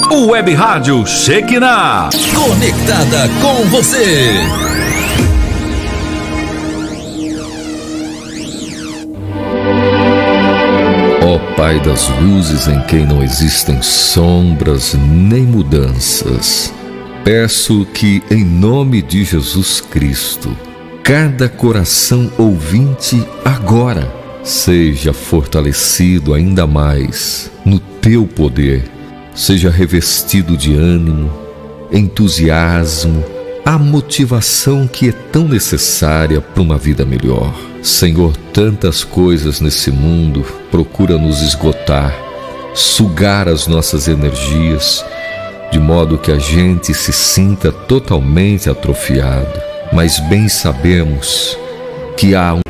Web Rádio Shekinah. Conectada com você. Ó Pai das luzes, em quem não existem sombras nem mudanças, peço que, em nome de Jesus Cristo, cada coração ouvinte agora seja fortalecido ainda mais no Teu poder, seja revestido de ânimo, entusiasmo, a motivação que é tão necessária para uma vida melhor. Senhor, tantas coisas nesse mundo procuram nos esgotar, sugar as nossas energias, de modo que a gente se sinta totalmente atrofiado. Mas bem sabemos que há um